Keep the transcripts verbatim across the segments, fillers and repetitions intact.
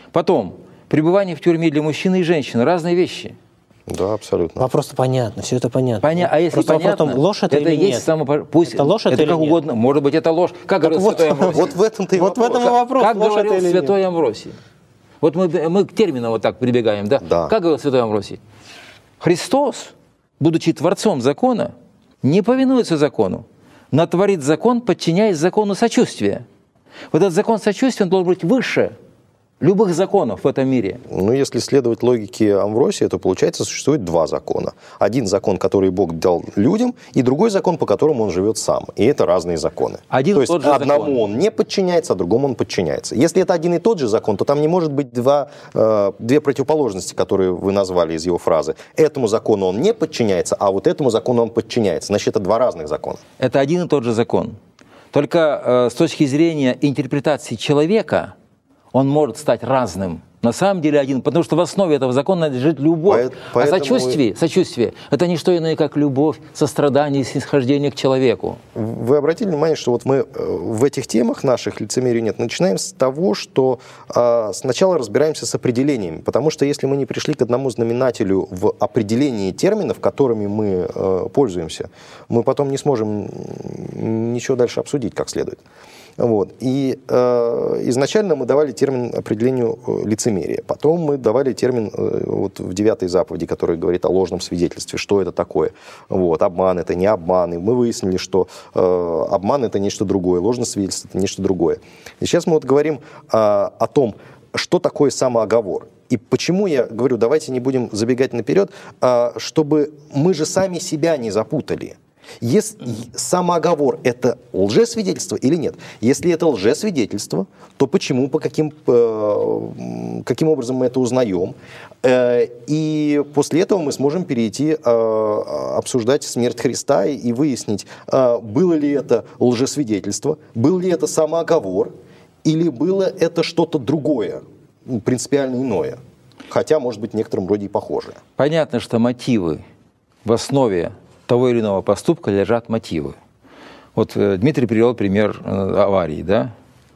Потом, пребывание в тюрьме для мужчины и женщины – разные вещи. Да, абсолютно. Вопрос-то понятно, все это понятно. Поня... А если Просто понятно, вопрос, ложь это, это или есть нет? само... Пусть это ложь это, это или как нет? угодно. Может быть, это ложь. Как говорил вот, святой Амвросий. Вот в этом-то и вот вопрос. в этом и вопрос. Как ложь говорил это или святой нет? Амвросий. Вот мы, мы к терминам вот так прибегаем. Да? Да. Как говорил святой Амвросий. Христос, будучи творцом закона, не повинуется закону, но творит закон, подчиняясь закону сочувствия. Вот этот закон сочувствия он должен быть выше любых законов в этом мире. Ну, если следовать логике Амвросия, то, получается, существует два закона. Один закон, который Бог дал людям, и другой закон, по которому он живет сам. И это разные законы. Один то и есть тот же одному закон. он не подчиняется, а другому он подчиняется. Если это один и тот же закон, то там не может быть два, э, две противоположности, которые вы назвали из его фразы. Этому закону он не подчиняется, а вот этому закону он подчиняется. Значит, это два разных закона. Это один и тот же закон. Только э, с точки зрения интерпретации человека он может стать разным. На самом деле один, потому что в основе этого закона лежит любовь. По- а поэтому- сочувствие, сочувствие – это не что иное, как любовь, сострадание и снисхождение к человеку. Вы обратили внимание, что вот мы э, в этих темах наших лицемерия нет, начинаем с того, что э, сначала разбираемся с определениями, потому что если мы не пришли к одному знаменателю в определении терминов, которыми мы э, пользуемся, мы потом не сможем ничего дальше обсудить как следует. Вот. И э, изначально мы давали термин определению э, лицемерия. Потом мы давали термин э, вот в девятой заповеди, который говорит о ложном свидетельстве. Что это такое? Вот. Обман – это не обман. И мы выяснили, что э, обман – это нечто другое, ложное свидетельство – это нечто другое. И сейчас мы вот говорим э, о том, что такое самооговор. И почему я говорю, давайте не будем забегать наперед, э, чтобы мы же сами себя не запутали. Если самооговор – это лжесвидетельство или нет? Если это лжесвидетельство, то почему, по каким, э, каким образом мы это узнаем? Э, и после этого мы сможем перейти э, обсуждать смерть Христа и, и выяснить, э, было ли это лжесвидетельство, был ли это самооговор, или было это что-то другое, принципиально иное, хотя, может быть, в некотором роде и похожее. Понятно, что мотивы в основе того или иного поступка лежат мотивы. Вот э, Дмитрий привел пример э, аварии, да?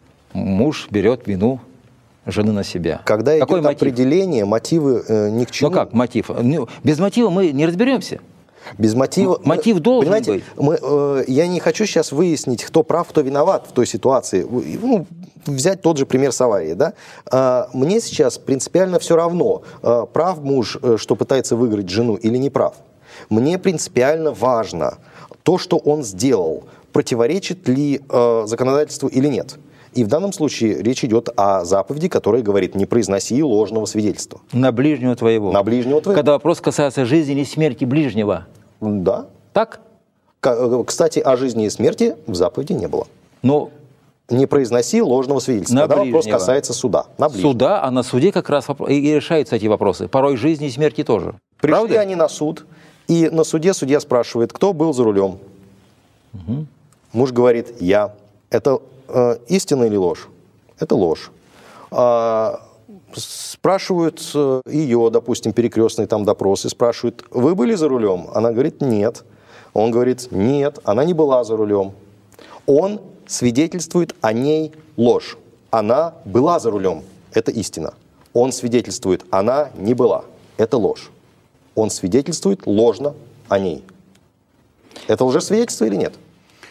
Муж берет вину жены на себя. Когда Какой идет мотив? определение, мотивы э, ни к чему. Ну как мотив? Ну, без мотива мы не разберемся. Без мотива. Мотив мы, должен понимаете, быть. Мы, э, я не хочу сейчас выяснить, кто прав, кто виноват в той ситуации. Ну, взять тот же пример с аварией. Да? Э, мне сейчас принципиально все равно, э, прав муж, э, что пытается выиграть жену, или не прав. Мне принципиально важно то, что он сделал, противоречит ли э, законодательству или нет. И в данном случае речь идет о заповеди, которая говорит: не произноси ложного свидетельства. На ближнего твоего. На ближнего твоего. Когда вопрос касается жизни или смерти ближнего. Да. Так? К- Кстати, о жизни и смерти в заповеди не было. Но Не произноси ложного свидетельства. На Когда вопрос ближнего. касается суда. На ближнего. суда, а на суде как раз воп- и решаются эти вопросы. Порой жизни и смерти тоже. Пришли Правда? они на суд, и на суде судья спрашивает, кто был за рулем. Угу. Муж говорит: я. Это э, истина или ложь? Это ложь. А, спрашивают э, ее, допустим, перекрестные там допросы, спрашивают: вы были за рулем? Она говорит: нет. Он говорит: нет, она не была за рулем. Он свидетельствует о ней ложь. Она была за рулем. Это истина. Он свидетельствует: она не была. Это ложь. Он свидетельствует ложно о ней. Это лжесвидетельство или нет?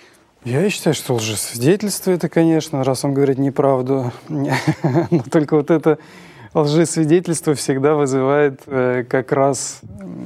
Я считаю, что лжесвидетельство это, конечно, раз он говорит неправду. Но только вот это лжесвидетельство всегда вызывает э, как раз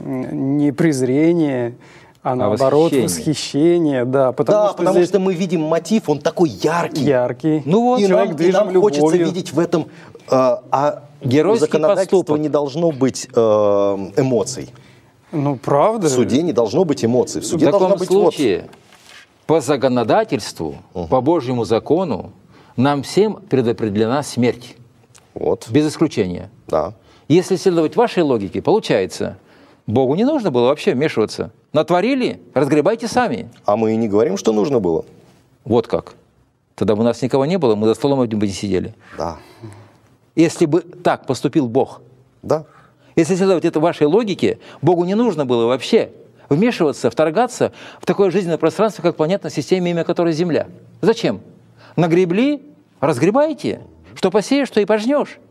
не презрение, а наоборот восхищение. восхищение. Да, потому, Да, что, потому здесь что мы видим мотив, он такой яркий. яркий. Ну вот, И человек нам, и движим нам хочется любовью. видеть в этом, э, а Геройский законодательство поступок. не должно быть э, эмоций. Ну, правда. В суде не должно быть эмоций. В В суде должна таком быть случае, по законодательству, Угу. по Божьему закону, нам всем предопределена смерть. вот. Вот, Без исключения. да. Если следовать вашей логике, получается, Богу не нужно было вообще вмешиваться. Натворили, разгребайте сами. А мы и не говорим, что нужно было. Вот как. Тогда бы у нас никого не было, мы за столом один бы не сидели. Да. Если бы так поступил Бог. Да. Если следовать этой вашей логике, Богу не нужно было вообще вмешиваться, вторгаться в такое жизненное пространство, как планетная система, имя которой Земля. Зачем? Нагребли, разгребайте. Что посеешь, что и пожнешь.